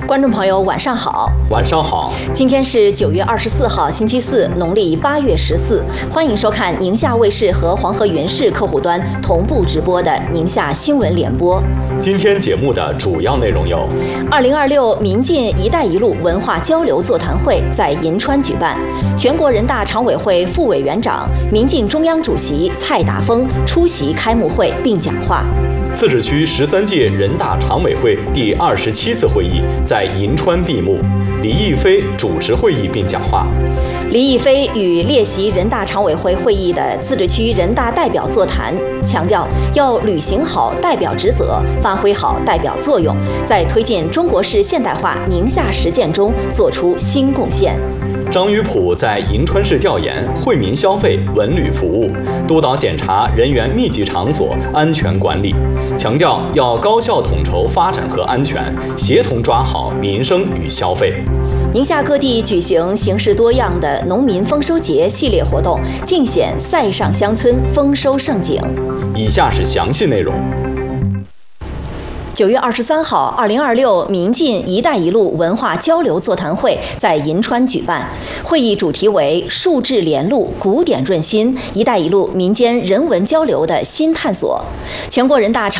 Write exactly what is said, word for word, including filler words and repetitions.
观众朋友，晚上好。 晚上好。 今天是九月二十四号，星期四，农历八月十四。欢迎收看宁夏卫视和黄河云视客户端同步直播的宁夏新闻联播。 今天节目的主要内容有： 二零二六民进“一带一路”文化交流座谈会在银川举办，全国人大常委会副委员长、民进中央主席蔡达峰出席开幕会并讲话。 自治区十三届人大常委会第二十七次会议在银川闭幕，李毅飞主持会议并讲话。 李毅飞与列席人大常委会会议的自治区人大代表座谈，强调要履行好代表职责，发挥好代表作用，在推进中国式现代化宁夏实践中做出新贡献。 张于普在银川市调研惠民消费文旅服务，督导检查人员密集场所安全管理，强调要高效统筹发展和安全，协同抓好民生与消费。 宁夏各地举行形式多样的农民丰收节系列活动，尽显塞上乡村丰收盛景。 以下是详细内容。 九月二十三号，二零二六民进“一带一路”文化交流座谈会在银川举办。会议主题为“数质连路，古典润新，一带一路”民间人文交流的新探索。全国人大常